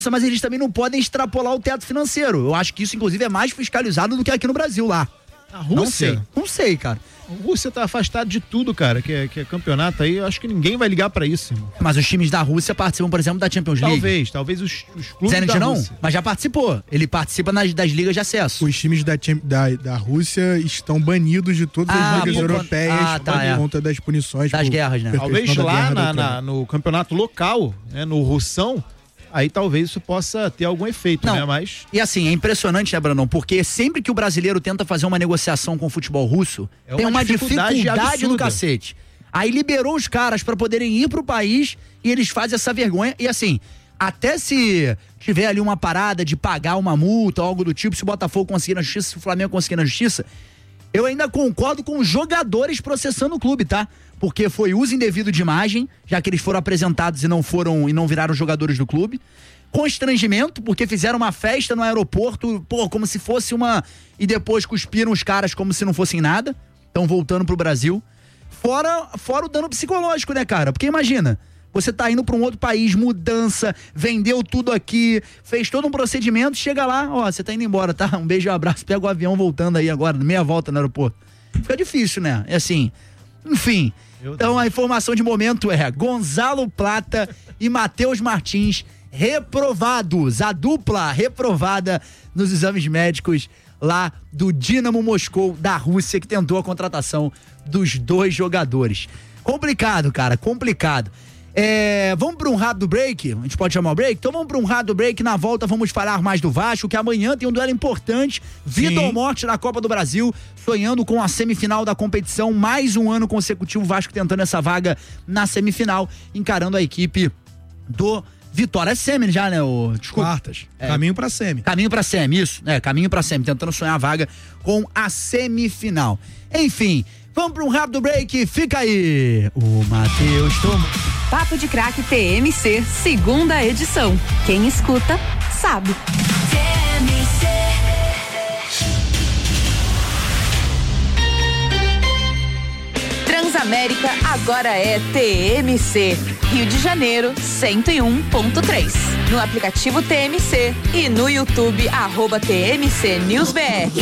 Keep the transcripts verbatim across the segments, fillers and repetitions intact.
mas eles também não podem extrapolar o teto financeiro. Eu acho que isso, inclusive, é mais fiscalizado do que aqui no Brasil, lá. A Rússia? Não sei, não sei, cara. A Rússia tá afastada de tudo, cara, que é, que é campeonato aí, eu acho que ninguém vai ligar pra isso, irmão. Mas os times da Rússia participam, por exemplo, da Champions League. Talvez, talvez os, os clubes Zenit da não, Rússia. mas já participou. Ele participa nas, das ligas de acesso. Os times da, da, da Rússia estão banidos de todas Ah, as ligas por europeias ah, tá, por é. conta das punições. Das por guerras, né? Talvez perpetuação da lá guerra na, da na, Ucrânia. no campeonato local, né, no Russão, aí talvez isso possa ter algum efeito, Não. né? Mas E assim, é impressionante, né, Brandão? Porque sempre que o brasileiro tenta fazer uma negociação com o futebol russo, É tem uma uma dificuldade dificuldade do absurda. cacete. Aí liberou os caras pra poderem ir pro país e eles fazem essa vergonha. E assim, até se tiver ali uma parada de pagar uma multa ou algo do tipo, se o Botafogo conseguir na justiça, se o Flamengo conseguir na justiça, eu ainda concordo com os jogadores processando o clube, tá? Porque foi uso indevido de imagem, já que eles foram apresentados e não foram e não viraram jogadores do clube. Constrangimento, porque fizeram uma festa no aeroporto, pô, como se fosse uma... E depois cuspiram os caras como se não fossem nada. Estão voltando pro Brasil. Fora, fora o dano psicológico, né, cara? Porque imagina, você tá indo pra um outro país, mudança, vendeu tudo aqui, fez todo um procedimento, chega lá, ó, você tá indo embora, tá? Um beijo e um abraço, pega o avião voltando aí agora, meia volta no aeroporto. Fica difícil, né? É assim, enfim. Então a informação de momento é Gonzalo Plata e Matheus Martins reprovados, a dupla reprovada nos exames médicos lá do Dinamo Moscou da Rússia, que tentou a contratação dos dois jogadores. Complicado, cara, complicado. É, vamos para um rápido break? A gente pode chamar o break? Então vamos para um rápido break. Na volta vamos falar mais do Vasco, que amanhã tem um duelo importante, vida ou morte na Copa do Brasil, sonhando com a semifinal da competição, mais um ano consecutivo, o Vasco tentando essa vaga na semifinal, encarando a equipe do Vitória. É semi já, né? O, desculpa. Quartas. É. Caminho pra semi. Caminho pra semi, isso. É, caminho pra semi, tentando sonhar a vaga com a semifinal. Enfim, vamos para um rápido break, fica aí. O Matheus toma. Papo de Craque T M C, segunda edição. Quem escuta, sabe. T M C. Transamérica agora é T M C. Rio de Janeiro, cento e um ponto três. No aplicativo T M C e no YouTube, arroba T M C News B R.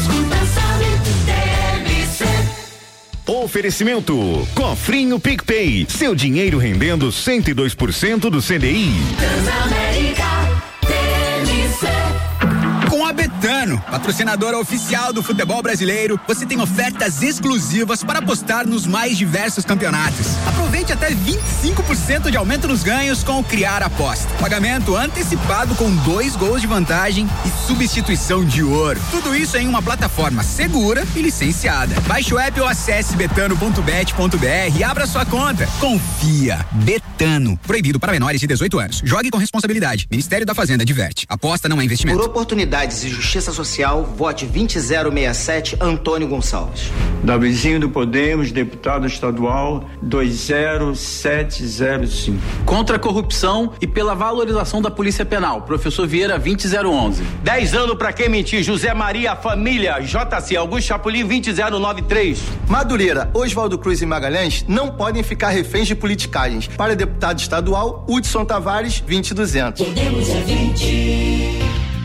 Oferecimento Cofrinho PicPay, seu dinheiro rendendo cento e dois por cento do C D I. Transamérica T M C. Com a Betano, patrocinadora oficial do futebol brasileiro, você tem ofertas exclusivas para apostar nos mais diversos campeonatos. Aproveite até vinte e cinco por cento de aumento nos ganhos com o Criar Aposta. Pagamento antecipado com dois gols de vantagem e substituição de ouro. Tudo isso em uma plataforma segura e licenciada. Baixe o app ou acesse betano ponto bet ponto br e abra sua conta. Confia. Betano. Proibido para menores de dezoito anos. Jogue com responsabilidade. Ministério da Fazenda adverte. Aposta não é investimento. Por oportunidades e justiça social, vote vinte zero sessenta e sete Antônio Gonçalves. Davizinho do Podemos, deputado estadual dois zero sete zero cinco. Contra a corrupção e pela valorização da Polícia Penal, professor Vieira vinte zero onze. dez anos pra quem mentir, José Maria, família, J C Augusto Chapolin vinte zero nove três. Madureira, Oswaldo Cruz e Magalhães não podem ficar reféns de politicagens. Para deputado estadual, Hudson Tavares vinte duzentos. Podemos é vinte.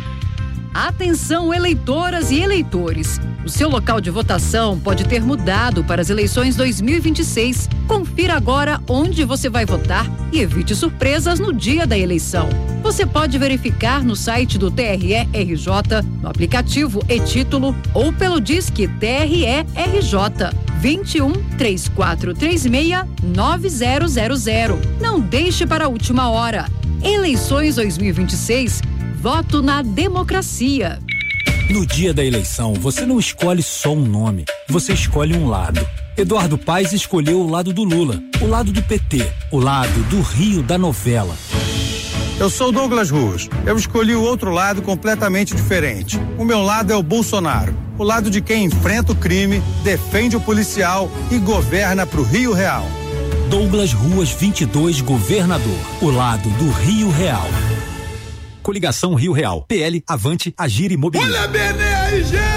Atenção, eleitoras e eleitores. O seu local de votação pode ter mudado para as eleições dois mil e vinte e seis. Confira agora onde você vai votar e evite surpresas no dia da eleição. Você pode verificar no site do T R E R J, no aplicativo e-Título ou pelo Disque T R E R J vinte e um, três quatro três seis, nove zero zero zero. Não deixe para a última hora. Eleições dois mil e vinte e seis. Voto na democracia. No dia da eleição, você não escolhe só um nome, você escolhe um lado. Eduardo Paes escolheu o lado do Lula, o lado do P T, o lado do Rio da novela. Eu sou Douglas Ruas. Eu escolhi o outro lado completamente diferente. O meu lado é o Bolsonaro, o lado de quem enfrenta o crime, defende o policial e governa pro Rio Real. Douglas Ruas vinte e dois, governador, o lado do Rio Real. Coligação Rio Real, P L, Avante, Agir Imobiliário. Olha a B N R G!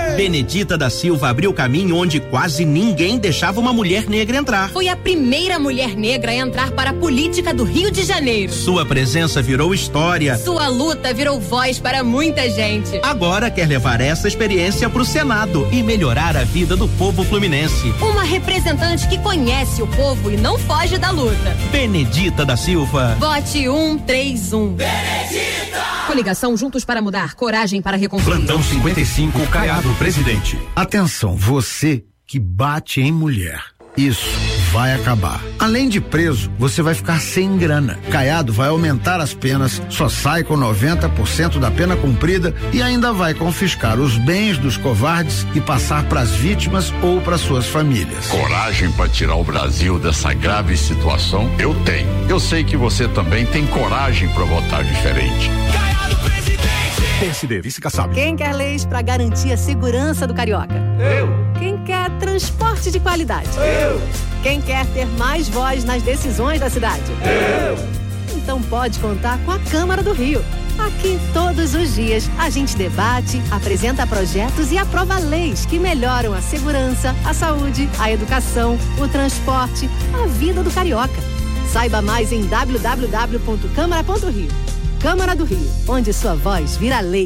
Benedita da Silva abriu caminho onde quase ninguém deixava uma mulher negra entrar. Foi a primeira mulher negra a entrar para a política do Rio de Janeiro. Sua presença virou história. Sua luta virou voz para muita gente. Agora quer levar essa experiência para o Senado e melhorar a vida do povo fluminense. Uma representante que conhece o povo e não foge da luta. Benedita da Silva. Vote um três um. Benedita! Coligação Juntos para Mudar, coragem para reconstruir. Plantão cinquenta e cinco, Caiado, presidente. Atenção, você que bate em mulher. Isso vai acabar. Além de preso, você vai ficar sem grana. Caiado vai aumentar as penas, só sai com noventa por cento da pena cumprida e ainda vai confiscar os bens dos covardes e passar para as vítimas ou para suas famílias. Coragem para tirar o Brasil dessa grave situação? Eu tenho. Eu sei que você também tem coragem para votar diferente. Caiado, presidente! P S D, vice Kassab. Quem quer leis para garantir a segurança do carioca? Eu. Quem quer transporte de qualidade? Eu. Quem quer ter mais voz nas decisões da cidade? Eu. Então pode contar com a Câmara do Rio. Aqui, todos os dias, a gente debate, apresenta projetos e aprova leis que melhoram a segurança, a saúde, a educação, o transporte, a vida do carioca. Saiba mais em w w w ponto câmara ponto rio. Câmara do Rio, onde sua voz vira lei.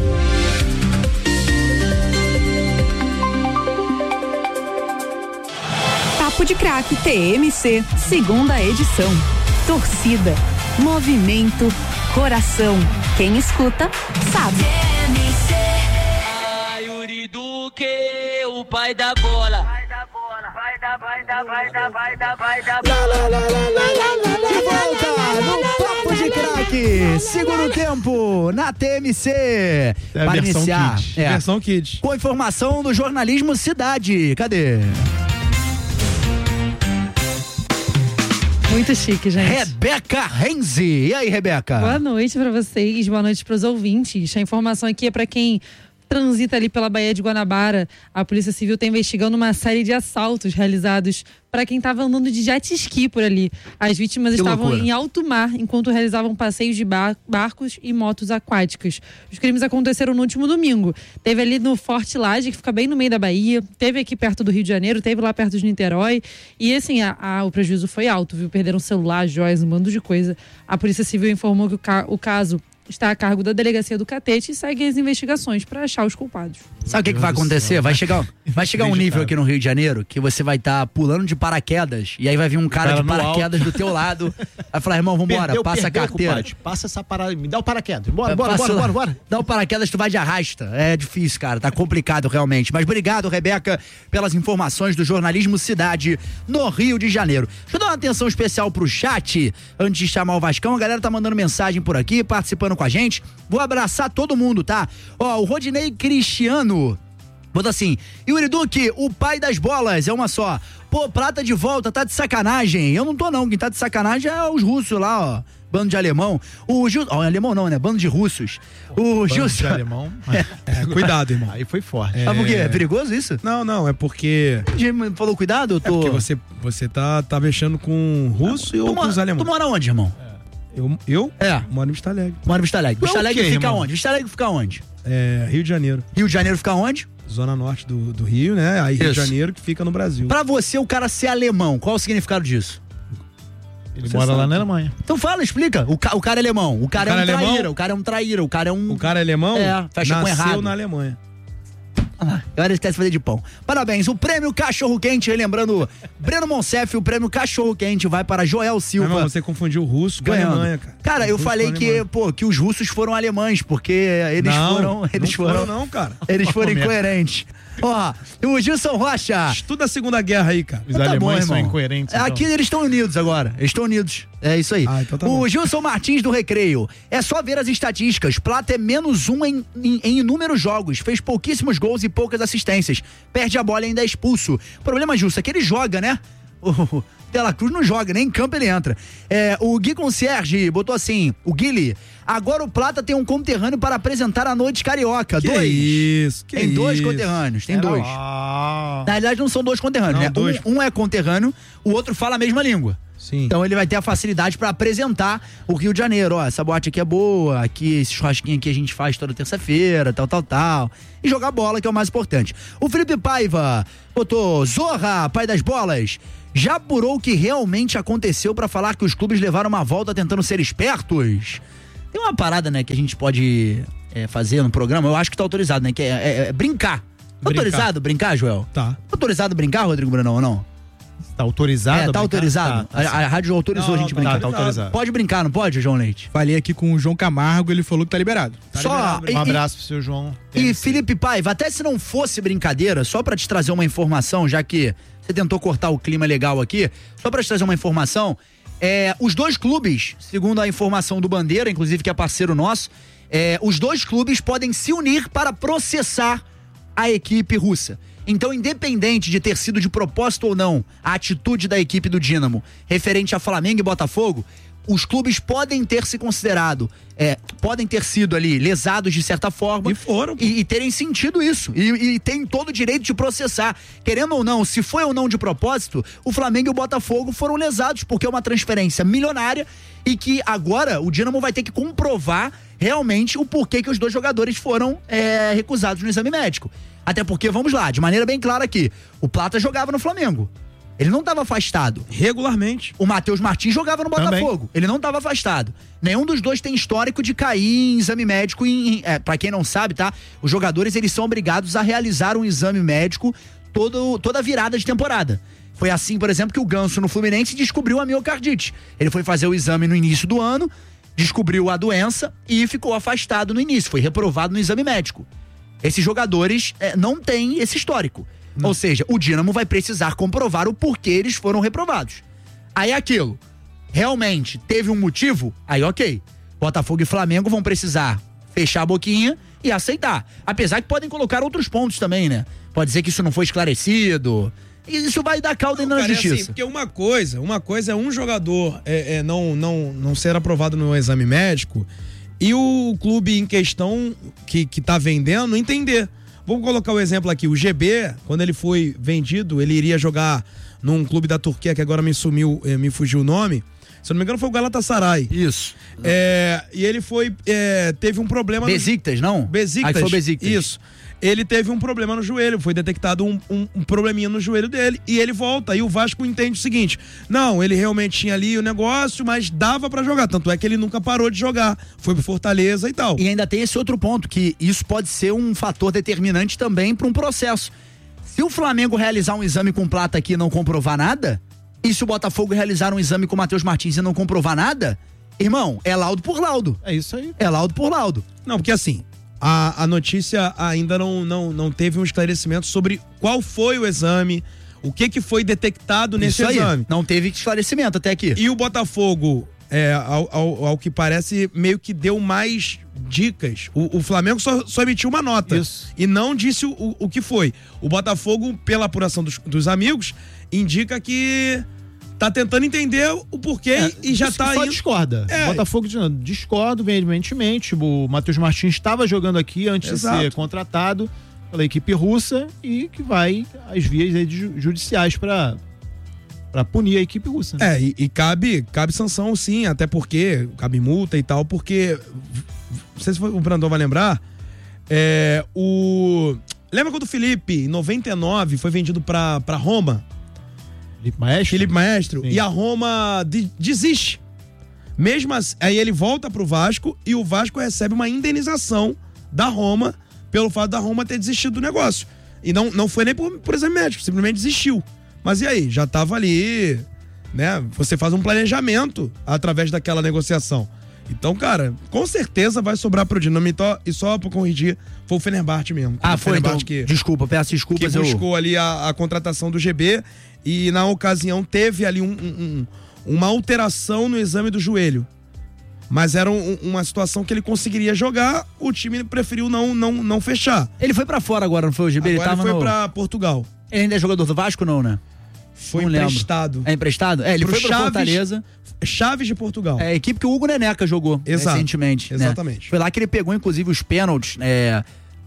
Papo de Craque T M C, segunda edição. Torcida, movimento, coração. Quem escuta, sabe. T M C. Ai, Yuri Duque, o pai da bola. Vai da bola, vai da, vai da, vai da, vai da, vai da bola. De volta no Papo de Craque, segundo tempo na T M C. É a para versão iniciar. Kids. É. Versão Kids. Com informação do jornalismo Cidade. Cadê? Muito chique, gente. Rebeca Renzi. E aí, Rebeca? Boa noite pra vocês, boa noite pros ouvintes. A informação aqui é pra quem transita ali pela Baía de Guanabara. A Polícia Civil está investigando uma série de assaltos realizados para quem estava andando de jet ski por ali. As vítimas Que estavam loucura. em alto mar enquanto realizavam passeios de bar- barcos e motos aquáticas. Os crimes aconteceram no último domingo. Teve ali no Forte Laje, que fica bem no meio da Bahia. Teve aqui perto do Rio de Janeiro, teve lá perto de Niterói. E assim, a, a, o prejuízo foi alto, viu? Perderam celular, joias, um bando de coisa. A Polícia Civil informou que o, ca- o caso está a cargo da Delegacia do Catete e segue as investigações para achar os culpados. Sabe o que, que vai acontecer? Vai chegar, vai chegar um nível aqui no Rio de Janeiro que você vai estar pulando de paraquedas e aí vai vir um cara, Cara de no paraquedas do teu lado. Vai falar, irmão, vambora, Perdeu, passa perdeu, a carteira. compadre. Passa essa parada, me dá o paraquedas. Bora, bora, Passa bora, lá. bora, bora. Dá o paraquedas, tu vai de arrasta. É difícil, cara. Tá complicado realmente. Mas obrigado, Rebeca, pelas informações do jornalismo Cidade no Rio de Janeiro. Deixa eu dar uma atenção especial pro chat antes de chamar o Vascão. A galera tá mandando mensagem por aqui, participando com a gente. Vou abraçar todo mundo, tá? Ó, o Rodinei Cristiano botou assim: Yuri Duque, o pai das bolas, é uma só. Pô, Prata de volta, tá de sacanagem. Eu não tô não, quem tá de sacanagem é os russos lá, ó. Bando de alemão. O Gil... Ó, alemão não, né? Bando de russos. O Bando Gilson... de alemão. É, cuidado, irmão. Aí foi forte. Sabe por quê? É perigoso isso? Não, não, é porque... Falou cuidado? Eu tô... É porque você, você tá, tá mexendo com russo e ou com os alemães. Tu mora onde, irmão? Eu? eu é. Moro em Vista Alegre. Moro em Vista Alegre. Tu é Vista o Alegre quê, fica irmão? onde? Vista Alegre fica onde? É, Rio de Janeiro. Rio de Janeiro fica onde? Zona norte do, do Rio, né? Aí Rio de Isso. Janeiro que fica no Brasil. Pra você, o cara ser alemão, qual o significado disso? Ele mora lá na Alemanha. Então fala, explica. O, ca- o cara é alemão. O cara, O cara é um é alemão? traíra. O cara é um traíra. O cara é um... O cara é alemão? É, fecha com nasceu errado. na Alemanha. Agora ele esquece de fazer de pão. Parabéns. O prêmio Cachorro Quente, lembrando, Breno Monsef, o prêmio Cachorro Quente vai para Joel Silva. Mas, irmão, você confundiu o russo com a Ganhando. Alemanha, cara. Cara, eu Russo falei com a que, Alemanha. pô, que os russos foram alemães, porque eles Não, foram. Eles não foram, foram não, cara. Eles foram Merda. incoerentes. Ó, o Gilson Rocha. Estuda a Segunda Guerra aí, cara. Os Tá alemães bom, são irmão. incoerentes. então. Aqui eles estão unidos agora. Eles estão unidos. É isso aí. Ah, então tá o bom. Gilson Martins do Recreio. É só ver as estatísticas. Plata é menos um em, em, em inúmeros jogos. Fez pouquíssimos gols e poucas assistências. Perde a bola e ainda é expulso. O problema, Gilson, é que ele joga, né? O Dela Cruz não joga, nem em campo ele entra. É, o Gui Concierge botou assim: o Guile, agora o Plata tem um conterrâneo para apresentar a Noite Carioca. Que dois. isso, que Tem dois isso. conterrâneos, tem Era dois. lá. Na realidade, não são dois conterrâneos, Não, né? dois. Um, um é conterrâneo, o outro fala a mesma língua. Sim. Então ele vai ter a facilidade pra apresentar o Rio de Janeiro. Ó, essa boate aqui é boa, aqui, esse churrasquinho aqui a gente faz toda terça-feira, tal, tal, tal. E jogar bola, que é o mais importante. O Felipe Paiva botou: Zorra, pai das bolas, já apurou o que realmente aconteceu pra falar que os clubes levaram uma volta tentando ser espertos? Tem uma parada, né, que a gente pode é, fazer no programa, eu acho que tá autorizado, né, que é, é, é brincar. Tá brincar. autorizado brincar, Joel? Tá. Tá autorizado brincar, Rodrigo Brunão, ou não? Tá autorizado? É, tá brincar? autorizado. Tá, tá a, a rádio autorizou Não, a gente não, brincar. tá autorizado. Pode brincar, não pode, João Leite? Falei aqui com o João Camargo, ele falou que tá liberado. Tá só liberado, um abraço pro seu João. E Felipe Paiva, até se não fosse brincadeira, só pra te trazer uma informação, já que você tentou cortar o clima legal aqui, só pra te trazer uma informação, é, os dois clubes, segundo a informação do Bandeira, inclusive que é parceiro nosso, é, os dois clubes podem se unir para processar a equipe russa. Então, independente de ter sido de propósito ou não a atitude da equipe do Dínamo referente a Flamengo e Botafogo, os clubes podem ter se considerado, é, podem ter sido ali lesados de certa forma. E foram. E, e terem sentido isso. E, e tem todo o direito de processar. Querendo ou não, se foi ou não de propósito, o Flamengo e o Botafogo foram lesados, porque é uma transferência milionária e que agora o Dínamo vai ter que comprovar realmente o porquê que os dois jogadores foram é, recusados no exame médico. Até porque, vamos lá, de maneira bem clara aqui, o Plata jogava no Flamengo. Ele não estava afastado. Regularmente. O Matheus Martins jogava no Botafogo. Também. Ele não estava afastado. Nenhum dos dois tem histórico de cair em exame médico. Em, em, é, pra quem não sabe, tá? Os jogadores, eles são obrigados a realizar um exame médico todo, toda virada de temporada. Foi assim, por exemplo, que o Ganso no Fluminense descobriu a miocardite. Ele foi fazer o exame no início do ano, descobriu a doença e ficou afastado no início. Foi reprovado no exame médico. Esses jogadores é, não têm esse histórico. Não. Ou seja, o Dínamo vai precisar comprovar o porquê eles foram reprovados. Aí aquilo, realmente teve um motivo? Aí ok. Botafogo e Flamengo vão precisar fechar a boquinha e aceitar. Apesar que podem colocar outros pontos também, né? Pode dizer que isso não foi esclarecido. E isso vai dar caldo ainda na justiça. É assim, porque uma coisa, uma coisa é um jogador é, é, não, não, não ser aprovado no exame médico e o clube em questão que, que tá vendendo não entender. Vamos colocar o exemplo aqui, o G B, quando ele foi vendido, ele iria jogar num clube da Turquia, que agora me sumiu, me fugiu o nome, se eu não me engano foi o Galatasaray. Isso. É, e ele foi, é, teve um problema... Besiktas, no... não? Besiktas. Aí foi Besiktas. Isso. Ele teve um problema no joelho, foi detectado um, um, um probleminha no joelho dele e ele volta. E o Vasco entende o seguinte: não, ele realmente tinha ali o negócio, mas dava pra jogar. Tanto é que ele nunca parou de jogar. Foi pro Fortaleza e tal. E ainda tem esse outro ponto, que isso pode ser um fator determinante também pra um processo. Se o Flamengo realizar um exame com Plata aqui e não comprovar nada, e se o Botafogo realizar um exame com o Matheus Martins e não comprovar nada, irmão, é laudo por laudo. É isso aí. É laudo por laudo. Não, porque assim, A, a notícia ainda não, não, não teve um esclarecimento sobre qual foi o exame, o que que foi detectado nesse Isso aí, exame. não teve esclarecimento até aqui. E o Botafogo, é, ao, ao, ao que parece, meio que deu mais dicas. O, o Flamengo só, só emitiu uma nota. Isso. E não disse o, o, o que foi. O Botafogo, pela apuração dos, dos amigos, indica que tá tentando entender o porquê é, e já tá só indo... discorda. É. O Botafogo discorda veementemente. O Matheus Martins estava jogando aqui antes Exato. de ser contratado pela equipe russa e que vai às vias aí de judiciais para para punir a equipe russa. É, e, e cabe, cabe sanção sim, até porque cabe multa e tal, porque não sei se o Brandão vai lembrar, é, o... Lembra quando o Felipe, em noventa e nove, foi vendido pra, pra Roma? Felipe Maestro? Felipe Maestro. Sim. E a Roma de, desiste. Mesmo assim, aí ele volta pro Vasco e o Vasco recebe uma indenização da Roma pelo fato da Roma ter desistido do negócio. E não, não foi nem por, por exame médico, simplesmente desistiu. Mas e aí? Já tava ali, né? Você faz um planejamento através daquela negociação. Então, cara, com certeza vai sobrar pro Dinamite. E só pra corrigir, foi o Fenerbahçe mesmo. Ah, o foi, então, que, desculpa, peço desculpas. que buscou eu... ali a, a contratação do G B e na ocasião teve ali um, um, um, uma alteração no exame do joelho. Mas era um, uma situação que ele conseguiria jogar, o time preferiu não, não, não fechar. Ele foi pra fora agora, não foi o G B? Agora ele, tava ele foi no... pra Portugal. Ele ainda é jogador do Vasco, não, né? Foi não emprestado. Lembro. É emprestado? É, ele Pro foi pro Chaves, Fortaleza. Chaves de Portugal. É a equipe que o Hugo Neneca jogou Exato. recentemente. Exatamente. Né? Foi lá que ele pegou, inclusive, os pênaltis é,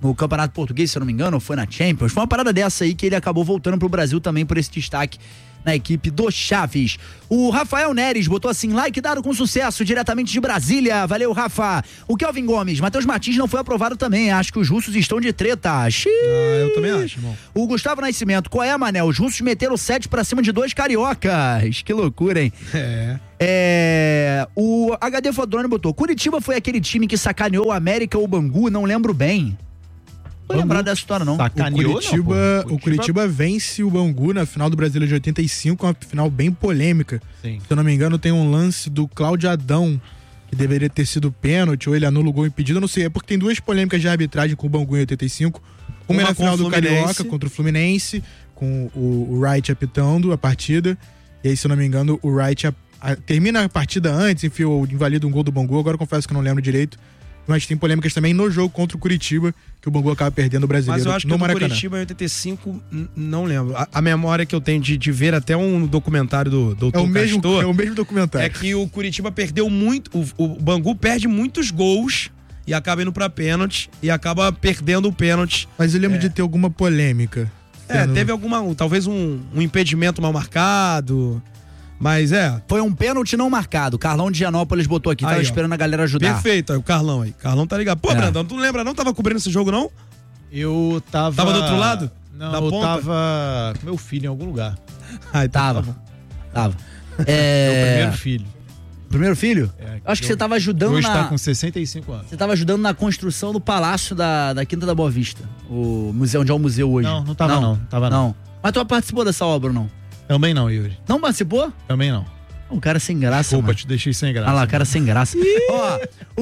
no Campeonato Português, se eu não me engano, ou foi na Champions. Foi uma parada dessa aí que ele acabou voltando pro Brasil também por esse destaque na equipe do Chaves. O Rafael Neres botou assim, like dado com sucesso, diretamente de Brasília. Valeu, Rafa. O Kelvin Gomes, Matheus Martins não foi aprovado também. Acho que os russos estão de treta. Xiii. Ah, eu também acho, irmão. O Gustavo Nascimento, qual é, mané? Os russos meteram sete pra cima de dois cariocas. Que loucura, hein? É. É... O H D Fodrone botou, Curitiba foi aquele time que sacaneou o América ou o Bangu, não lembro bem. Não vou lembrar dessa história, não. Sacaneou, o Curitiba, não, Curitiba... o Curitiba vence o Bangu na final do Brasileiro de oitenta e cinco, uma final bem polêmica. Sim. Se eu não me engano, tem um lance do Cláudio Adão, que deveria ter sido pênalti, ou ele anula o gol impedido, eu não sei. É porque tem duas polêmicas de arbitragem com o Bangu em oitenta e cinco. Uma, uma é na final do Carioca contra o Fluminense, com o, o Wright apitando a partida. E aí, se eu não me engano, o Wright a, a, termina a partida antes, enfim, invalida um gol do Bangu. Agora eu confesso que eu não lembro direito. Mas tem polêmicas também no jogo contra o Curitiba, que o Bangu acaba perdendo o Brasileiro. Mas eu acho que no o Maracanã. Curitiba em oitenta e cinco, n- não lembro. A, a memória que eu tenho de, de ver até um documentário do doutor é o mesmo, Castor, é o mesmo documentário. É que o Curitiba perdeu muito, o, o Bangu perde muitos gols e acaba indo pra pênalti e acaba perdendo o pênalti. Mas eu lembro é. de ter alguma polêmica. É, tendo... teve alguma, talvez um, um impedimento mal marcado. Mas é. Foi um pênalti não marcado. Carlão de Gianópolis botou aqui, tava Aí, esperando a galera ajudar. Perfeito, aí o Carlão aí. Carlão tá ligado. Pô, É. Brandão, tu não lembra não? Tava cobrindo esse jogo, não? Eu tava... Tava do outro lado? Não, Da eu ponta? tava com meu filho em algum lugar. Ah, então Tava. tá bom. Tava. Meu É... primeiro filho. Primeiro filho? É, Acho que eu- você tava ajudando Hoje na... tá com sessenta e cinco anos. Você tava ajudando na construção do Palácio da, da Quinta da Boa Vista. O museu, onde é o museu hoje. Não, não tava não. Tava não. Mas tu participou dessa obra, não? Também não, Yuri. Não participou? Também não. O cara sem graça, Desculpa, mano. te deixei sem graça. Ah lá, cara sem graça. Ó,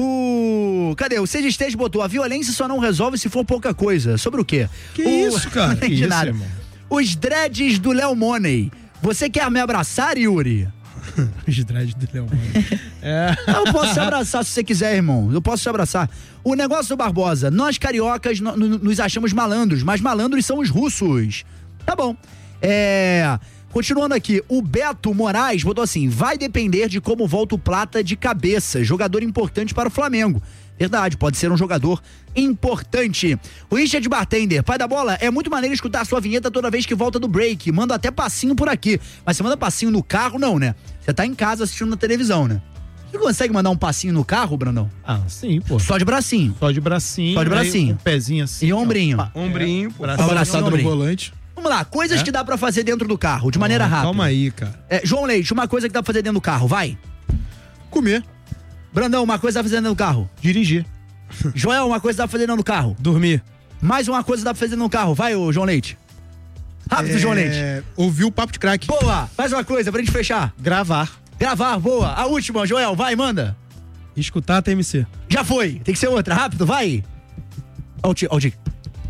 o... Cadê? O Seja Stage botou, a violência só não resolve se for pouca coisa. Sobre o quê? Que o... isso, cara? Não entendi Que isso, nada. irmão? Os dreads do Léo Money. Você quer me abraçar, Yuri? Os dreads do Léo Money. É. Eu posso te abraçar se você quiser, irmão. Eu posso te abraçar. O negócio do Barbosa. Nós cariocas no- no- nos achamos malandros, mas malandros são os russos. Tá bom. É... Continuando aqui, o Beto Moraes botou assim, vai depender de como volta o Plata de cabeça, jogador importante para o Flamengo. Verdade, pode ser um jogador importante. O Richard Bartender, pai da bola, é muito maneiro escutar a sua vinheta toda vez que volta do break. Manda até passinho por aqui. Mas você manda passinho no carro, não, né? Você tá em casa assistindo na televisão, né? Você consegue mandar um passinho no carro, Brandão? Ah, sim, pô. Só de bracinho. Só de bracinho. Só de bracinho. aí Um pezinho assim. E ombrinho. ó. Ombrinho, pô. Bracinho, Abraçado no ombrinho. volante. Vamos lá, coisas É? que dá pra fazer dentro do carro, de maneira rápida. Calma aí, cara. É, João Leite, uma coisa que dá pra fazer dentro do carro, vai. Comer. Brandão, uma coisa que dá pra fazer dentro do carro. Dirigir. Joel, uma coisa que dá pra fazer dentro do carro. Dormir. Mais uma coisa que dá pra fazer dentro do carro, vai, ô João Leite. Rápido, É, João Leite. Ouvir o papo de craque. Boa, mais uma coisa pra gente fechar. Gravar. Gravar, boa. A última, Joel, vai, manda. Escutar a T M C. Já foi, tem que ser outra, rápido, vai. Ó o Ti- ó o Ti-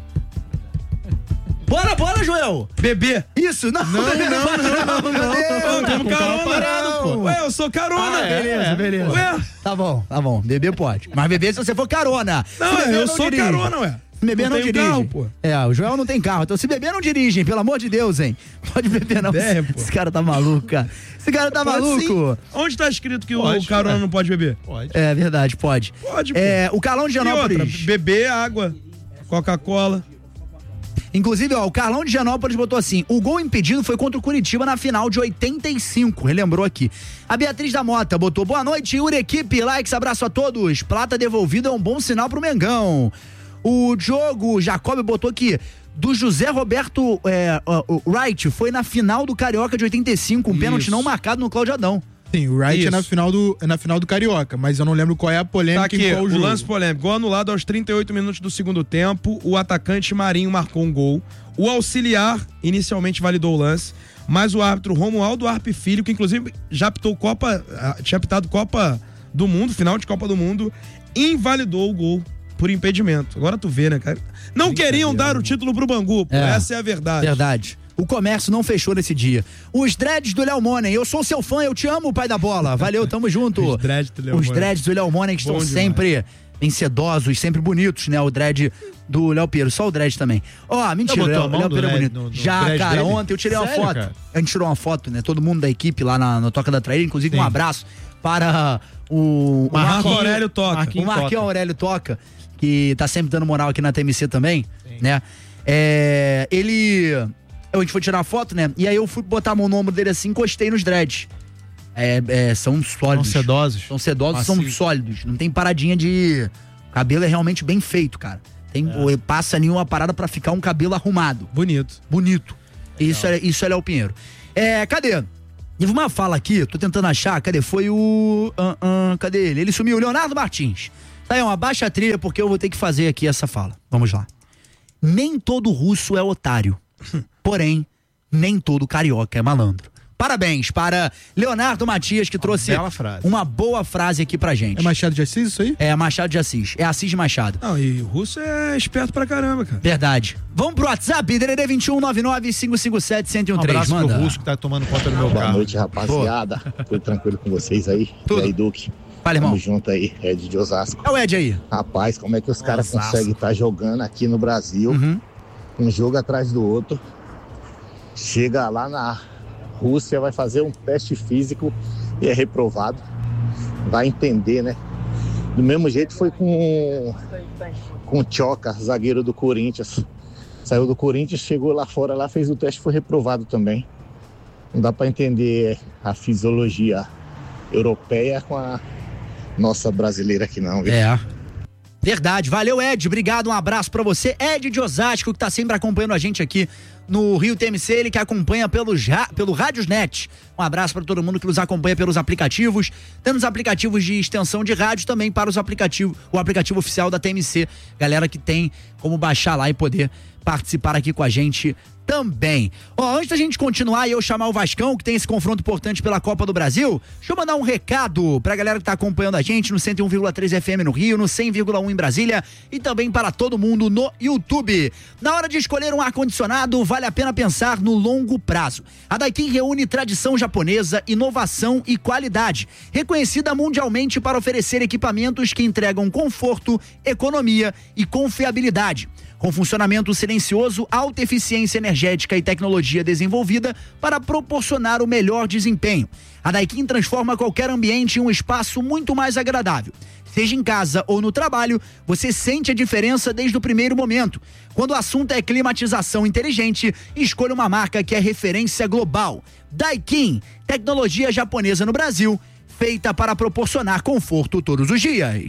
Bora, bora, Joel. Beber. Isso, não. Não, não, não, não, meu Deus. Ô, tamo Com carro carona. parado, pô. Ué, eu sou carona. Ah, beleza, é, beleza. Ué. Tá bom, tá bom. Beber pode. Mas beber se você for carona. Não, Se beber, eu sou dirige. carona, ué. Se beber não, Não tenho dirige. carro, pô. É, o Joel não tem carro. Então se beber não dirigem, pelo amor de Deus, hein. Pode beber não. É, pô. Esse cara tá maluco, cara. Esse cara tá Pode maluco. sim. Onde tá escrito que Pode, o carona ué. não pode beber? Pode. É verdade, pode. Pode, pô. É, o Carlão de E outra, Gianópolis. beber água, Coca-Cola. Inclusive, ó, o Carlão de Gianópolis botou assim, o gol impedido foi contra o Curitiba na final de oitenta e cinco, relembrou aqui. A Beatriz da Mota botou, boa noite, Yuri, equipe, likes, abraço a todos, Plata devolvido é um bom sinal pro Mengão. O Diogo Jacob botou aqui, do José Roberto é, ó, o Wright, foi na final do Carioca de oitenta e cinco, um Isso. pênalti não marcado no Cláudio Adão. Sim, o Wright Isso. é na, final do, é na final do Carioca, mas eu não lembro qual é a Tá polêmica aqui, em qual o jogo. lance polêmico. Gol anulado aos trinta e oito minutos do segundo tempo. O atacante Marinho marcou um gol. O auxiliar inicialmente validou o lance, mas o árbitro Romualdo Arpe Filho, que inclusive já apitou Copa, ah, tinha apitado Copa do Mundo, final de Copa do Mundo, invalidou o gol por impedimento. Agora tu vê, né, cara? Não queriam dar o título pro Bangu, pô. É. Essa é a verdade. Verdade. O comércio não fechou nesse dia. Os dreads do Léo Monen, eu sou seu fã, eu te amo, pai da bola. Valeu, tamo junto. Os dreads do Léo Os Monen. dreads do Léo Monen que estão Bom demais. sempre ensedosos, sempre bonitos, né? O dread do Léo Piero, só o dread também. Ó, mentira, Já o botou Léo, a mão Léo do Piero é dread bonito. no- no Já, dread cara, dele? ontem eu tirei uma Sério, foto. cara? A gente tirou uma foto, né? Todo mundo da equipe lá na, na Toca da Traíra, inclusive Sim. um abraço para o, o Marco Aurélio Toca. O Marquinhos Aurélio Toca, que tá sempre dando moral aqui na T M C também, Sim. né? É, ele... A gente foi tirar a foto, né? E aí eu fui botar a mão no ombro dele assim, encostei nos dreads. É, é, são sólidos. São sedosos. São sedosos, são sólidos. Não tem paradinha de... O cabelo é realmente bem feito, cara. Tem, é. Passa ali uma parada pra ficar um cabelo arrumado. Bonito. Bonito. Isso é, isso é Léo Pinheiro. É, cadê? Teve uma fala aqui, tô tentando achar, cadê? Foi o... Uh, uh, cadê ele? Ele sumiu, Leonardo Martins. Tá aí, uma baixa trilha, porque eu vou ter que fazer aqui essa fala. Vamos lá. Nem todo russo é otário. Porém, nem todo carioca é malandro. Parabéns para Leonardo Matias, que trouxe uma, bela frase. uma boa frase aqui pra gente. É Machado de Assis isso aí? É Machado de Assis. É Assis de Machado. Não, e o russo é esperto pra caramba, cara. Verdade. Vamos pro WhatsApp, D D D vinte e um, nove nove, cinco cinco sete, um zero um três. Um abraço Manda. pro russo que tá tomando conta do meu Boa carro. Boa noite, rapaziada. Pô. Tudo tranquilo com vocês aí? Tudo. E aí, Duque? Fala, irmão. Tamo junto aí, Ed de Osasco. É o Ed aí. Rapaz, como é que os caras conseguem estar tá jogando aqui no Brasil, uhum. um jogo atrás do outro, chega lá na Rússia, vai fazer um teste físico e é reprovado. Vai entender, né? Do mesmo jeito foi com com o Tchoca, zagueiro do Corinthians. Saiu do Corinthians, chegou lá fora, lá fez o teste e foi reprovado também. Não dá para entender a fisiologia europeia com a nossa brasileira aqui não, viu? É. Verdade. Valeu, Ed. Obrigado, um abraço pra você. Ed de Osasco, que tá sempre acompanhando a gente aqui no Rio T M C, ele que acompanha pelo, pelo Radiosnet. Um abraço para todo mundo que nos acompanha pelos aplicativos. Temos aplicativos de extensão de rádio também para os aplicativos, o aplicativo oficial da T M C. Galera que tem como baixar lá e poder participar aqui com a gente também. Ó, antes da gente continuar e eu chamar o Vascão, que tem esse confronto importante pela Copa do Brasil, deixa eu mandar um recado pra galera que tá acompanhando a gente no cento e um vírgula três F M no Rio, no cem vírgula um em Brasília e também para todo mundo no YouTube. Na hora de escolher um ar-condicionado, vale a pena pensar no longo prazo. A Daikin reúne tradição japonesa, inovação e qualidade, reconhecida mundialmente para oferecer equipamentos que entregam conforto, economia e confiabilidade. Com funcionamento silencioso, alta eficiência energética e tecnologia desenvolvida para proporcionar o melhor desempenho. A Daikin transforma qualquer ambiente em um espaço muito mais agradável. Seja em casa ou no trabalho, você sente a diferença desde o primeiro momento. Quando o assunto é climatização inteligente, escolha uma marca que é referência global. Daikin, tecnologia japonesa no Brasil, feita para proporcionar conforto todos os dias.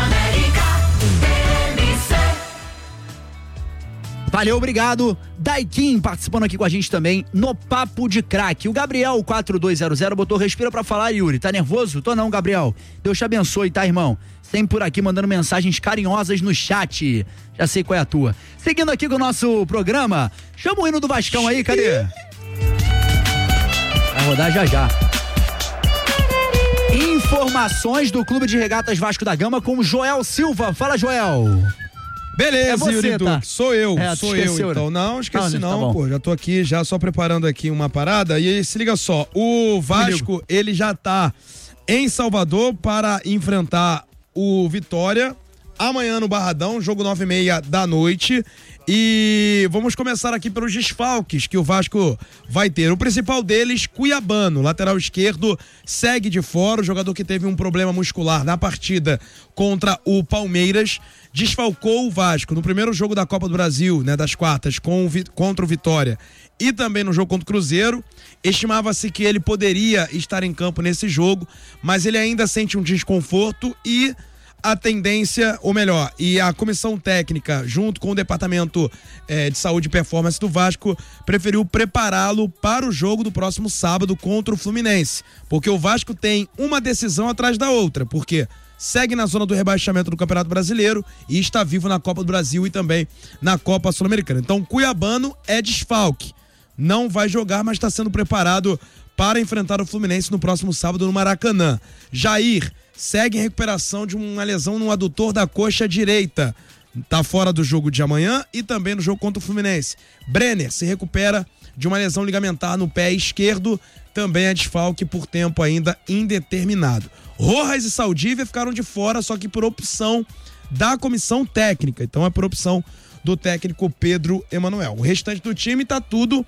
Valeu, obrigado. Daikin participando aqui com a gente também no Papo de Craque. O Gabriel quatro dois zero zero botou respira pra falar, Yuri. Tá nervoso? Tô não, Gabriel. Deus te abençoe, tá, irmão? Sempre por aqui mandando mensagens carinhosas no chat. Já sei qual é a tua. Seguindo aqui com o nosso programa, chama o hino do Vascão aí, cadê? Vai rodar já já. Informações do Clube de Regatas Vasco da Gama com Joel Silva. Fala, Joel. Beleza, é você, Yuri Duque, tá? sou eu, é, sou eu esqueceu, então. Não, esqueci não, não tá pô, já tô aqui já só preparando aqui uma parada e aí, se liga só, o Vasco, ele já tá em Salvador para enfrentar o Vitória amanhã no Barradão, jogo nove e meia da noite. E vamos começar aqui pelos desfalques que o Vasco vai ter. O principal deles, Cuiabano, lateral esquerdo, segue de fora. O jogador que teve um problema muscular na partida contra o Palmeiras desfalcou o Vasco no primeiro jogo da Copa do Brasil, né, das quartas, com o, contra o Vitória, e também no jogo contra o Cruzeiro. Estimava-se que ele poderia estar em campo nesse jogo, mas ele ainda sente um desconforto e a tendência, ou melhor, e a comissão técnica, junto com o departamento eh, de saúde e performance do Vasco, preferiu prepará-lo para o jogo do próximo sábado contra o Fluminense. Porque o Vasco tem uma decisão atrás da outra, porque segue na zona do rebaixamento do Campeonato Brasileiro e está vivo na Copa do Brasil e também na Copa Sul-Americana. Então, Cuiabano é desfalque. Não vai jogar, mas está sendo preparado para enfrentar o Fluminense no próximo sábado no Maracanã. Jair segue em recuperação de uma lesão no adutor da coxa direita. Tá fora do jogo de amanhã e também no jogo contra o Fluminense. Brenner se recupera de uma lesão ligamentar no pé esquerdo, também é desfalque por tempo ainda indeterminado. Rojas e Saldívia ficaram de fora, só que por opção da comissão técnica. Então é por opção do técnico Pedro Emanuel. O restante do time tá tudo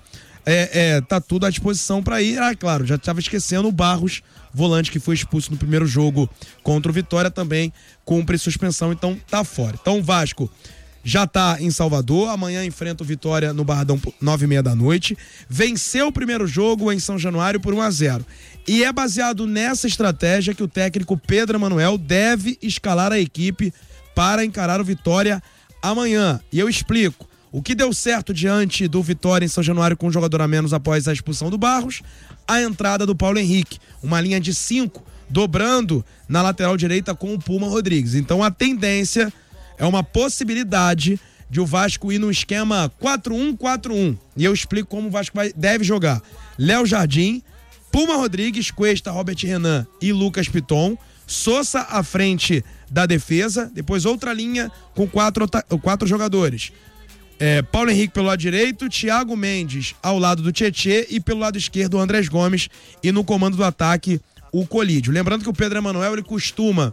é, é, tá tudo à disposição para ir. Ah, claro, já estava esquecendo o Barros, volante que foi expulso no primeiro jogo contra o Vitória, também cumpre suspensão, então tá fora. Então o Vasco já tá em Salvador, amanhã enfrenta o Vitória no Barradão nove e meia da noite. Venceu o primeiro jogo em São Januário por um a zero. E é baseado nessa estratégia que o técnico Pedro Emanuel deve escalar a equipe para encarar o Vitória amanhã. E eu explico. O que deu certo diante do Vitória em São Januário com um jogador a menos após a expulsão do Barros? A entrada do Paulo Henrique. Uma linha de cinco, dobrando na lateral direita com o Puma Rodrigues. Então a tendência é uma possibilidade de o Vasco ir no esquema quatro um quatro um. E eu explico como o Vasco vai, deve jogar. Léo Jardim, Puma Rodrigues, Cuesta, Robert Renan e Lucas Piton. Sousa à frente da defesa. Depois outra linha com quatro, quatro jogadores. É, Paulo Henrique pelo lado direito, Thiago Mendes ao lado do Tietê e pelo lado esquerdo o Andrés Gomes e no comando do ataque o Colídio. Lembrando que o Pedro Emanuel ele costuma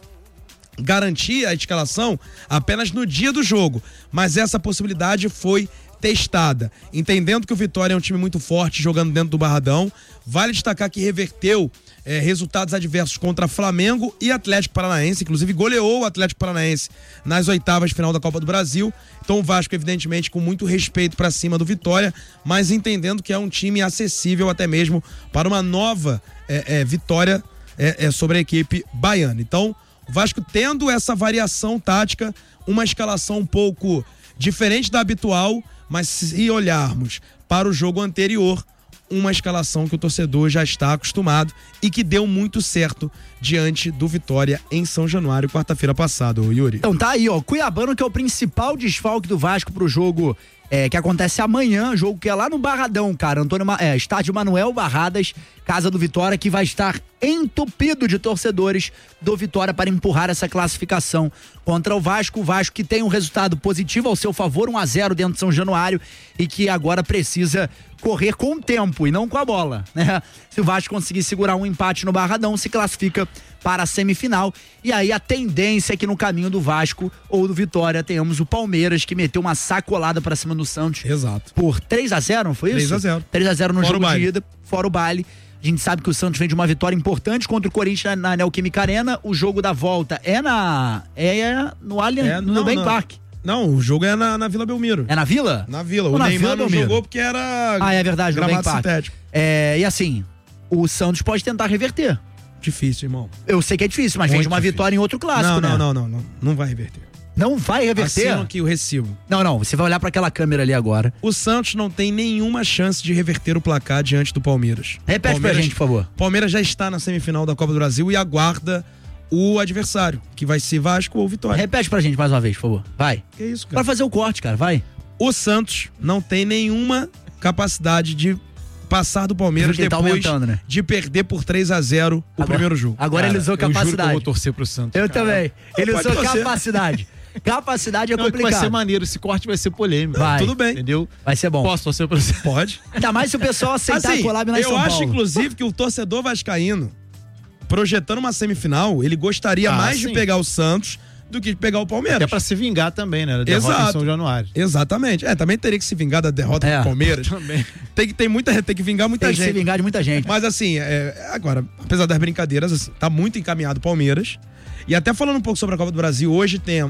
garantir a escalação apenas no dia do jogo, mas essa possibilidade foi testada, entendendo que o Vitória é um time muito forte jogando dentro do Barradão. Vale destacar que reverteu é, resultados adversos contra Flamengo e Atlético Paranaense, inclusive goleou o Atlético Paranaense nas oitavas de final da Copa do Brasil. Então o Vasco, evidentemente, com muito respeito para cima do Vitória, mas entendendo que é um time acessível até mesmo para uma nova é, é, vitória é, é, sobre a equipe baiana. Então o Vasco tendo essa variação tática, uma escalação um pouco diferente da habitual, mas se olharmos para o jogo anterior, uma escalação que o torcedor já está acostumado e que deu muito certo diante do Vitória em São Januário, quarta-feira passada, Yuri. Então tá aí, ó, Cuiabano, que é o principal desfalque do Vasco pro jogo é, que acontece amanhã, jogo que é lá no Barradão, cara, Antônio, é, estádio Manuel Barradas, casa do Vitória, que vai estar entupido de torcedores do Vitória para empurrar essa classificação contra o Vasco. O Vasco que tem um resultado positivo ao seu favor, um a zero dentro de São Januário, e que agora precisa correr com o tempo e não com a bola, né? Se o Vasco conseguir segurar um empate no Barradão, se classifica para a semifinal. E aí a tendência é que no caminho do Vasco ou do Vitória tenhamos o Palmeiras, que meteu uma sacolada para cima do Santos. Exato. Por três a zero, não foi isso? três a zero. três a zero no Fora jogo o baile. de ida, fora o baile. A gente sabe que o Santos vem de uma vitória importante contra o Corinthians na, na Neoquímica Arena. O jogo da volta é na é no Allianz, É, no não, Nubank não. Park. Não, o jogo é na, na Vila Belmiro. É na Vila? Na Vila. Ou O na Neymar Vila não Belmiro? jogou porque era Ah, é verdade, no gramado Nubank Park. sintético. É, e assim, o Santos pode tentar reverter. Difícil, irmão. Eu sei que é difícil, mas vem de Muito uma difícil. vitória em outro clássico, não, né? não, não, não, não. Não vai reverter. Não vai reverter? Assina aqui o recibo. Não, não, você vai olhar pra aquela câmera ali agora. O Santos não tem nenhuma chance de reverter o placar diante do Palmeiras. Repete pra gente, por favor. Palmeiras já está na semifinal da Copa do Brasil e aguarda o adversário, que vai ser Vasco ou Vitória. Repete pra gente mais uma vez, por favor. Vai. Que isso, cara? Pra fazer o corte, cara, vai. O Santos não tem nenhuma capacidade de passar do Palmeiras Ele tá depois aumentando, né? de perder por três a zero o Agora- primeiro jogo. Agora ele usou Eu juro que eu capacidade. vou torcer pro Santos. Eu cara. também. Ele Pode usou torcer. capacidade. Capacidade é Não, é que complicado. vai ser maneiro, esse corte vai ser polêmico. Vai. Tudo bem. Entendeu? Vai ser bom. Posso torcer pro Santos? Pode. Ainda mais se o pessoal aceitar Assim, a collab na eu São acho, Paulo. inclusive, que o torcedor vascaíno, projetando uma semifinal, ele gostaria Ah, mais sim. de pegar o Santos do que de pegar o Palmeiras. É pra se vingar também, né? Da derrota Exato. em São Januário. Exatamente. É, também teria que se vingar da derrota É. do Palmeiras. Também. Tem que, tem muita, tem que vingar muita Tem que gente. se vingar de muita gente. Mas assim, é, agora, apesar das brincadeiras, assim, tá muito encaminhado o Palmeiras. E até falando um pouco sobre a Copa do Brasil, hoje tem,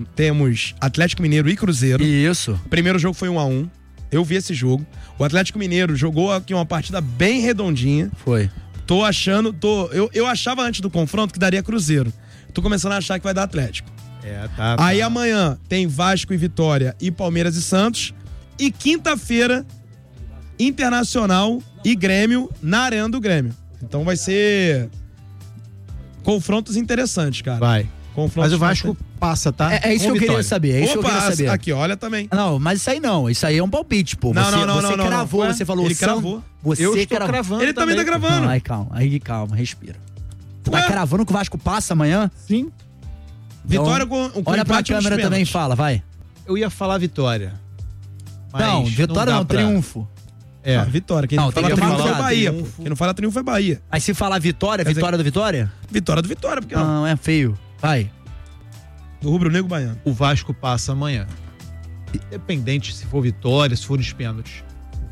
temos Atlético Mineiro e Cruzeiro. Isso. O primeiro jogo foi um a um. Eu vi esse jogo. O Atlético Mineiro jogou aqui uma partida bem redondinha. Foi. Tô achando, tô, eu, eu achava antes do confronto que daria Cruzeiro. Tô começando a achar que vai dar Atlético. É, tá. Aí amanhã tem Vasco e Vitória e Palmeiras e Santos. E quinta-feira, Internacional e Grêmio na Arena do Grêmio. Então vai ser confrontos interessantes, cara. Vai. Confrontos Mas o Vasco bastante- passa, tá? É, é isso Com que eu queria vitória. saber. É isso que eu Opa, queria saber. aqui, olha também. Não, mas isso aí não. Isso aí é um palpite, pô. Não, você, não, não, você não, não, cravou, não. você falou Ele San- cravou. Você Eu estou cra- cravando Ele também tá também. gravando. Não, aí calma, aí calma, respira. Você Ué? tá cravando que o Vasco passa amanhã? Sim. Vitória Então, com, com olha pra empate nos câmera também e pênaltis. fala, vai. Eu ia falar vitória. Mas não, vitória dá não, pra- triunfo. É. Ah, Vitória. Quem Não, não, tem fala que triunfo falar foi Bahia. triunfo. Pô. Quem não fala triunfo é Bahia. Mas se falar vitória, Quer dizer- vitória do Vitória? Vitória do Vitória, porque não. Não, é feio. Vai. Do Rubro Negro Baiano. O Vasco passa amanhã. Independente se for vitória, se for nos pênaltis. O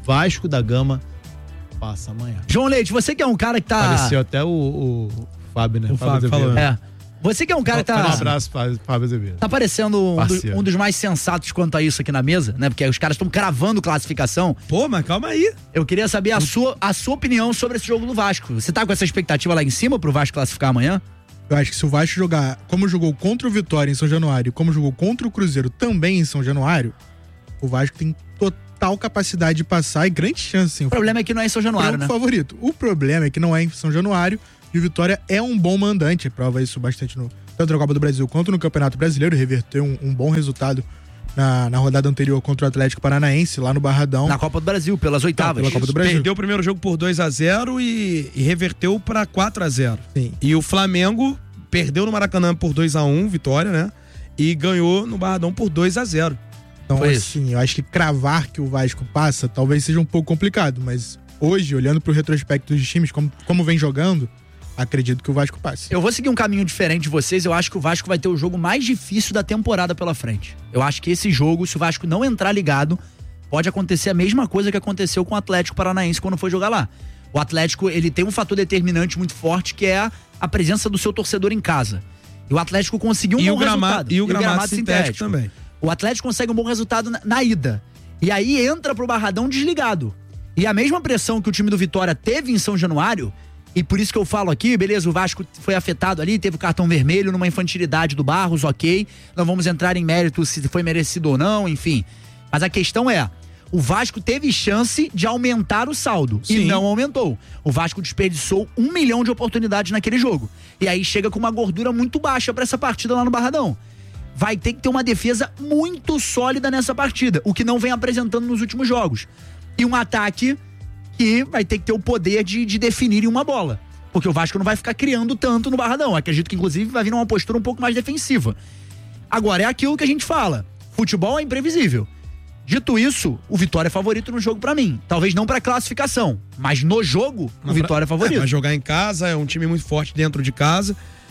Vasco da Gama passa amanhã. João Leite, você que é um cara que tá... Apareceu até o, o Fábio, né? O Fábio, Fábio falou. É. Você que é um cara que tá... Um abraço, Fábio Azevedo. Tá parecendo um, do, um dos mais sensatos quanto a isso aqui na mesa, né? Porque os caras estão cravando classificação. Pô, mas calma aí. Eu queria saber a sua, a sua opinião sobre esse jogo do Vasco. Você tá com essa expectativa lá em cima pro Vasco classificar amanhã? Eu acho que se o Vasco jogar como jogou contra o Vitória em São Januário e como jogou contra o Cruzeiro também em São Januário, o Vasco tem total capacidade de passar e grande chance, sim. O problema é que não é em São Januário, é o né? favorito. O problema é que não é em São Januário e o Vitória é um bom mandante. Prova isso bastante no, tanto na Copa do Brasil quanto no Campeonato Brasileiro. Reverteu um, um bom resultado na, na rodada anterior contra o Atlético Paranaense, lá no Barradão. Na Copa do Brasil, pelas oitavas. Pela Copa do Brasil. Perdeu o primeiro jogo por dois a zero e, e reverteu para quatro a zero. Sim. E o Flamengo perdeu no Maracanã por dois a um, vitória, né? E ganhou no Barradão por dois a zero. Então, Foi assim, isso. eu acho que cravar que o Vasco passa talvez seja um pouco complicado, mas hoje, olhando pro retrospecto dos times, como, como vem jogando, acredito que o Vasco passe. Eu vou seguir um caminho diferente de vocês. Eu acho que o Vasco vai ter o jogo mais difícil da temporada pela frente. Eu acho que esse jogo, se o Vasco não entrar ligado, pode acontecer a mesma coisa que aconteceu com o Atlético Paranaense quando foi jogar lá. O Atlético, ele tem um fator determinante muito forte, que é a, a presença do seu torcedor em casa. E o Atlético conseguiu um e bom o gramado, resultado. E o gramado, e o gramado sintético, sintético também. O Atlético consegue um bom resultado na, na ida. E aí entra pro Barradão desligado. E a mesma pressão que o time do Vitória teve em São Januário, e por isso que eu falo aqui, beleza, o Vasco foi afetado ali, teve o cartão vermelho numa infantilidade do Barros, ok. Não vamos entrar em mérito se foi merecido ou não, enfim. Mas a questão é, o Vasco teve chance de aumentar o saldo. Sim. E não aumentou. O Vasco desperdiçou um milhão de oportunidades naquele jogo. E aí chega com uma gordura muito baixa pra essa partida lá no Barradão. Vai ter que ter uma defesa muito sólida nessa partida, o que não vem apresentando nos últimos jogos. E um ataque que vai ter que ter o poder de, de definir em uma bola. Porque o Vasco não vai ficar criando tanto no Barradão. Acredito que, inclusive, vai vir numa postura um pouco mais defensiva. Agora, é aquilo que a gente fala. Futebol é imprevisível. Dito isso, o Vitória é favorito no jogo pra mim. Talvez não pra classificação, mas no jogo, o Vitória é favorito. É, vai jogar em casa, é um time muito forte dentro de casa.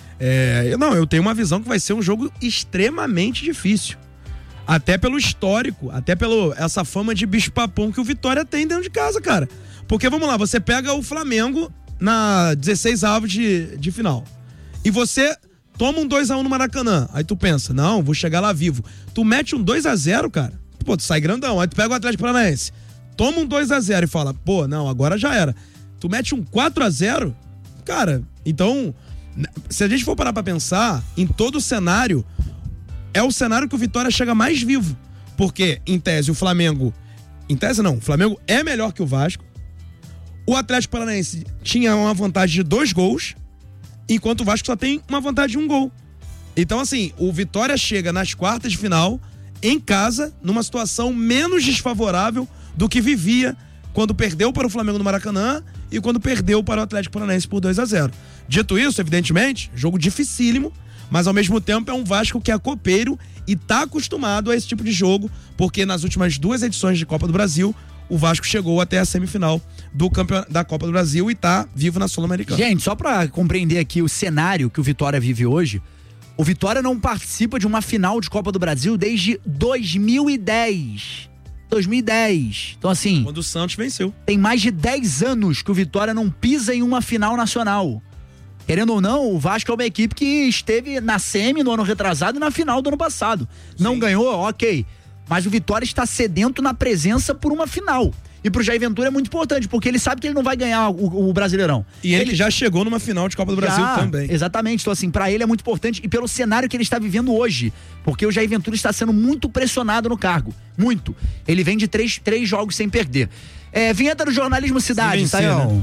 É, não, eu tenho uma visão que vai ser um jogo extremamente difícil. Até pelo histórico, até pela essa fama de bicho-papão que o Vitória tem dentro de casa, cara. Porque, vamos lá, você pega o Flamengo na dezesseis avos de, de final. E você toma um dois a um no Maracanã. Aí tu pensa, não, vou chegar lá vivo. Tu mete um dois a zero, cara. Pô, tu sai grandão. Aí tu pega o Atlético Paranaense, toma um dois a zero e fala, pô, não, agora já era. Tu mete um quatro a zero, cara, então... Se a gente for parar pra pensar, em todo o cenário, é o cenário que o Vitória chega mais vivo. Porque, em tese, o Flamengo... Em tese, não. O Flamengo é melhor que o Vasco. O Atlético Paranaense tinha uma vantagem de dois gols, enquanto o Vasco só tem uma vantagem de um gol. Então, assim, o Vitória chega nas quartas de final, em casa, numa situação menos desfavorável do que vivia quando perdeu para o Flamengo no Maracanã e quando perdeu para o Atlético Paranaense por dois a zero. Dito isso, evidentemente, jogo dificílimo, mas ao mesmo tempo é um Vasco que é copeiro e tá acostumado a esse tipo de jogo, porque nas últimas duas edições de Copa do Brasil, o Vasco chegou até a semifinal do campeon... da Copa do Brasil e tá vivo na Sul-Americana. Gente, só pra compreender aqui o cenário que o Vitória vive hoje, o Vitória não participa de uma final de Copa do Brasil desde dois mil e dez. dois mil e dez. Então, assim... Quando o Santos venceu. Tem mais de dez anos que o Vitória não pisa em uma final nacional. Querendo ou não, o Vasco é uma equipe que esteve na semi no ano retrasado e na final do ano passado. Sim. Não ganhou, ok. Mas o Vitória está sedento na presença por uma final. E pro Jair Ventura é muito importante, porque ele sabe que ele não vai ganhar o, o Brasileirão. E ele, ele já chegou numa final de Copa do Brasil já, também. Exatamente. Então, assim, pra ele é muito importante e pelo cenário que ele está vivendo hoje. Porque o Jair Ventura está sendo muito pressionado no cargo. Muito. Ele vem de três, três jogos sem perder. É, vinheta do Jornalismo Cidade, tá, né?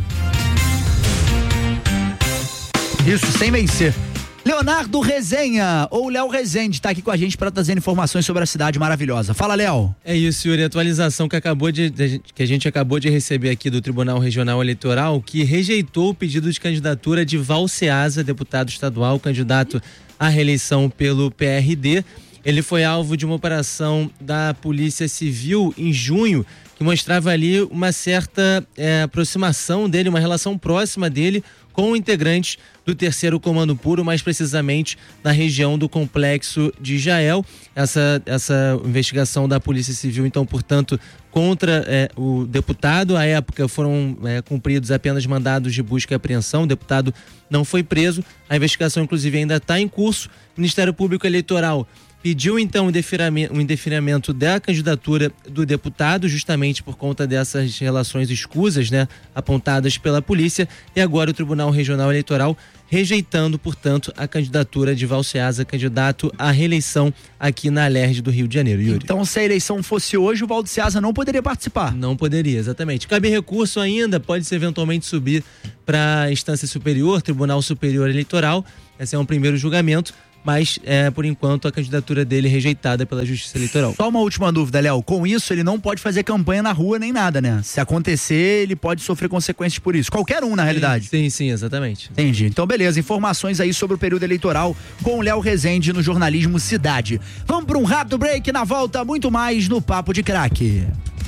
Isso, sem vencer. Leonardo Resenha, ou Léo Rezende, tá aqui com a gente para trazer informações sobre a cidade maravilhosa. Fala, Léo. É isso, Yuri, a atualização que, acabou de, que a gente acabou de receber aqui do Tribunal Regional Eleitoral, que rejeitou o pedido de candidatura de Val Ceasa, deputado estadual, candidato à reeleição pelo P R D. Ele foi alvo de uma operação da Polícia Civil em junho, que mostrava ali uma certa é, aproximação dele, uma relação próxima dele com integrantes do terceiro Comando Puro, mais precisamente na região do Complexo de Jael. Essa, essa investigação da Polícia Civil, então, portanto, contra é, o deputado. À época foram é, cumpridos apenas mandados de busca e apreensão, o deputado não foi preso. A investigação, inclusive, ainda está em curso. O Ministério Público Eleitoral pediu então o indeferimento, o indeferimento da candidatura do deputado, justamente por conta dessas relações escusas, né, apontadas pela polícia, e agora o Tribunal Regional Eleitoral rejeitando, portanto, a candidatura de Valceasa, candidato à reeleição aqui na Alerj do Rio de Janeiro. Yuri. Então, se a eleição fosse hoje, o Valceasa não poderia participar? Não poderia, exatamente. Cabe recurso ainda, pode-se eventualmente subir para a instância superior, Tribunal Superior Eleitoral. Esse é um primeiro julgamento, mas, é, por enquanto, a candidatura dele é rejeitada pela Justiça Eleitoral. Só uma última dúvida, Léo. Com isso, ele não pode fazer campanha na rua nem nada, né? Se acontecer, ele pode sofrer consequências por isso. Qualquer um, na realidade. Sim, sim, exatamente. Entendi. Então, beleza. Informações aí sobre o período eleitoral com o Léo Rezende no Jornalismo Cidade. Vamos para um rápido break. Na volta, muito mais no Papo de Craque.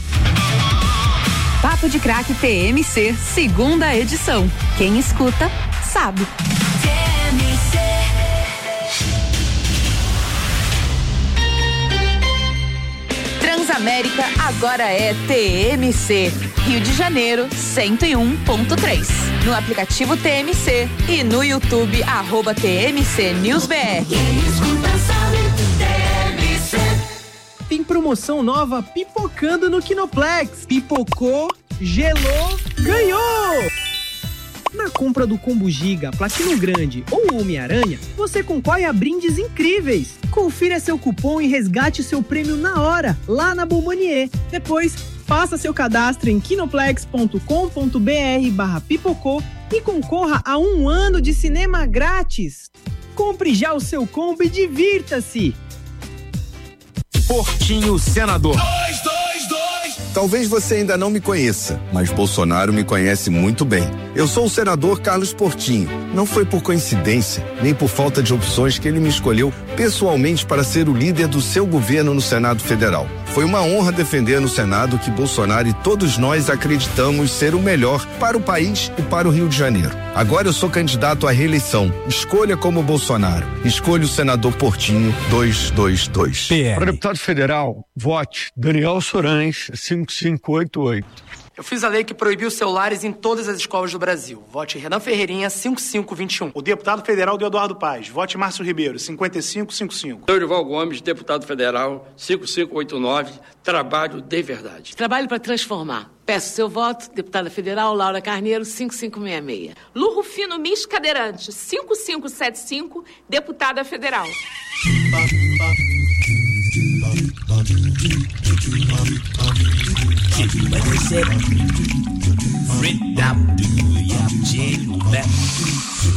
Papo de Craque T M C, segunda edição. Quem escuta, sabe. T M C. Transamérica agora é T M C, Rio de Janeiro cento e um ponto três. No aplicativo T M C e no YouTube, arroba T M C News B R. Tem promoção nova pipocando no Kinoplex. Pipocou, gelou, ganhou! Na compra do Combo Giga, Platino Grande ou Homem-Aranha, você concorre a brindes incríveis. Confira seu cupom e resgate seu prêmio na hora, lá na Bombonier. Depois, faça seu cadastro em kinoplex.com.br barra pipocô e concorra a um ano de cinema grátis. Compre já o seu combo e divirta-se! Portinho Senador. Dois, dois, dois. Talvez você ainda não me conheça, mas Bolsonaro me conhece muito bem. Eu sou o senador Carlos Portinho. Não foi por coincidência, nem por falta de opções que ele me escolheu pessoalmente para ser o líder do seu governo no Senado Federal. Foi uma honra defender no Senado que Bolsonaro e todos nós acreditamos ser o melhor para o país e para o Rio de Janeiro. Agora eu sou candidato à reeleição. Escolha como Bolsonaro. Escolha o senador Portinho dois dois dois. Para deputado federal, vote Daniel Sorães, cinco cinco oito oito. Eu fiz a lei que proibiu celulares em todas as escolas do Brasil. Vote Renan Ferreirinha, cinco cinco dois um. O deputado federal do Eduardo Paz. Vote Márcio Ribeiro, cinquenta e cinco cinquenta e cinco. Dorival Gomes, deputado federal, cinco cinco oito nove. Trabalho de verdade. Trabalho para transformar. Peço seu voto, deputada federal Laura Carneiro, cinco cinco seis seis. Lu Rufino Mis Cadeirante, cinco cinco sete cinco, deputada federal. Frente da